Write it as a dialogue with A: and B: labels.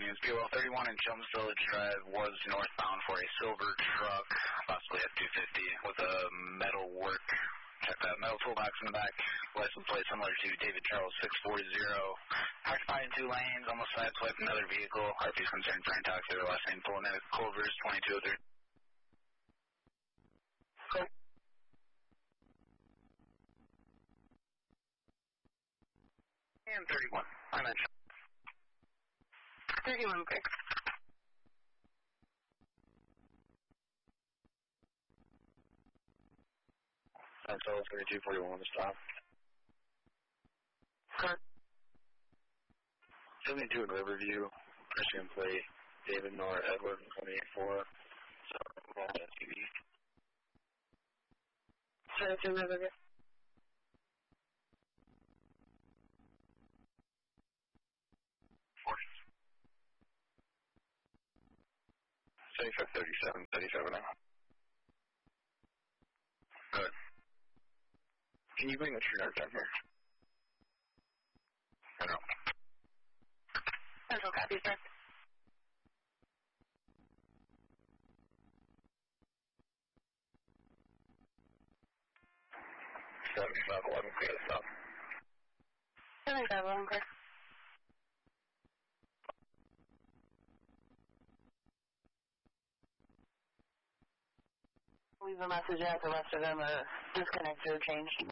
A: Unions. BOL 31 in Chums Village Drive was northbound for a silver truck, possibly F-250, with a metal work. Check that metal toolbox in the back. License plate similar to David Charles 640. Occupied in 2 lanes, almost sideswiped another vehicle. RP is concerned for intoxicated. Last name pulling in Culver's 2203. Okay. And 31. I'm in.
B: 31, quick.
A: That's all 3241 to stop.
B: Huh?
A: 72 in Riverview, Michigan plate, David Nor, Edward 284, TV.
B: 72 Riverview.
A: Force. 37 now. Good. Can you bring the tree art down here? I know.
B: Central copy, sir.
A: Level 11, clear this up.
B: 77, clear. Leave a message after the rest of them disconnected or changed.